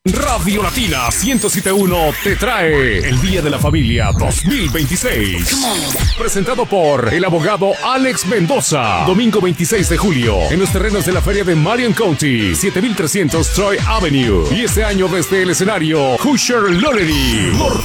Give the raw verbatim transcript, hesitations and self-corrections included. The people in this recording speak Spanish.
Radio Latina ciento siete punto uno te trae el Día de la Familia dos mil veintiséis. Presentado por el abogado Alex Mendoza. Domingo veintiséis de julio en los terrenos de la feria de Marion County, siete mil trescientos Troy Avenue. Y este año desde el escenario Hoosier Lonery.